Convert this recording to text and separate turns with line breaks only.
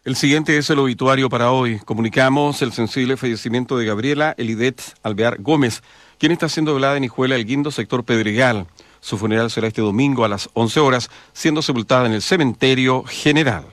El siguiente es el obituario para hoy. Comunicamos el sensible fallecimiento de Gabriela Elidet Alvear Gómez, quien está siendo velada en Hijuela El Guindo, sector Pedregal. Su funeral será este domingo a las 11 horas, siendo sepultada en el cementerio general.